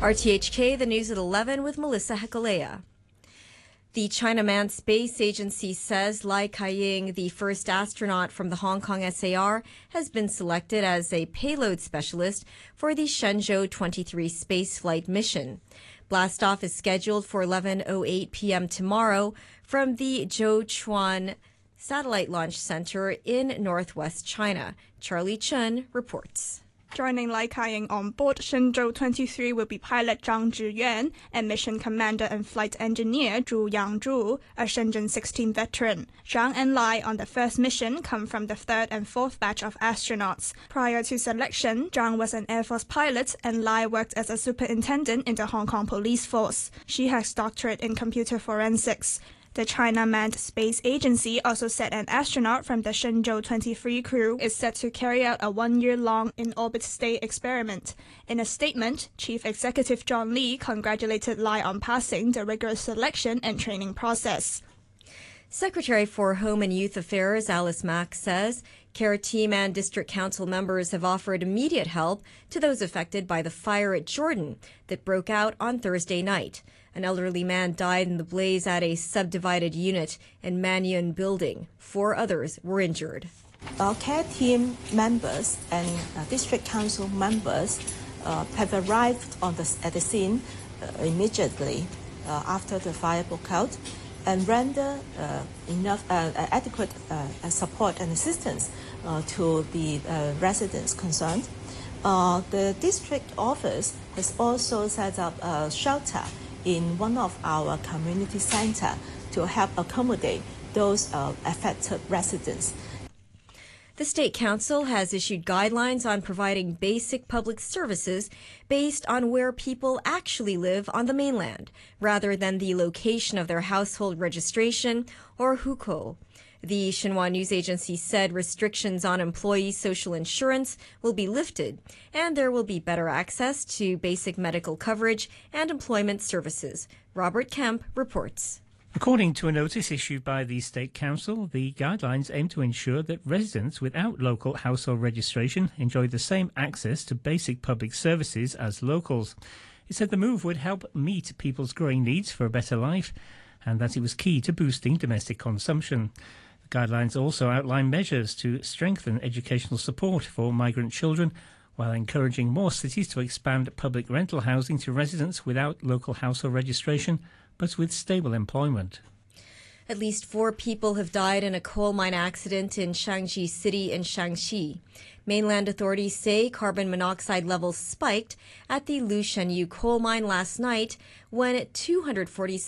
RTHK, the news at 11 with Melissa Hekalea. The China Manned Space Agency says Lai Ka-ying, the first astronaut from the Hong Kong SAR, has been selected as a payload specialist for the Shenzhou 23 spaceflight mission. Blastoff is scheduled for 11:08 p.m. tomorrow from the Zhouchuan Satellite Launch Center in northwest China. Charlie Chen reports. Joining Lai Ka-ying on board Shenzhou 23 will be pilot Zhang Zhiyuan and mission commander and flight engineer Zhu Yangzhu, a Shenzhen 16 veteran. Zhang and Lai on the first mission come from the third and fourth batch of astronauts. Prior to selection, Zhang was an Air Force pilot and Lai worked as a superintendent in the Hong Kong police force. She has doctorate in computer forensics. The China Manned Space Agency also said an astronaut from the Shenzhou 23 crew is set to carry out a one-year-long in-orbit stay experiment. In a statement, Chief Executive John Lee congratulated Lai on passing the rigorous selection and training process. Secretary for Home and Youth Affairs Alice Mack says Care Team and District Council members have offered immediate help to those affected by the fire at Jordan that broke out on Thursday night. An elderly man died in the blaze at a subdivided unit in Manyun building. 4 others were injured. Our Care Team members and District Council members have arrived at the scene immediately after the fire broke out and render adequate support and assistance to the residents concerned. The district office has also set up a shelter in one of our community centers to help accommodate those affected residents. The State Council has issued guidelines on providing basic public services based on where people actually live on the mainland, rather than the location of their household registration or hukou. The Xinhua News Agency said restrictions on employee social insurance will be lifted, and there will be better access to basic medical coverage and employment services. Robert Kemp reports. According to a notice issued by the State Council, the guidelines aim to ensure that residents without local household registration enjoy the same access to basic public services as locals. It said the move would help meet people's growing needs for a better life and that it was key to boosting domestic consumption. The guidelines also outline measures to strengthen educational support for migrant children while encouraging more cities to expand public rental housing to residents without local household registration but with stable employment. At least 4 people have died in a coal mine accident in Shangji City in Shaanxi. Mainland authorities say carbon monoxide levels spiked at the Lushenyu coal mine last night when 247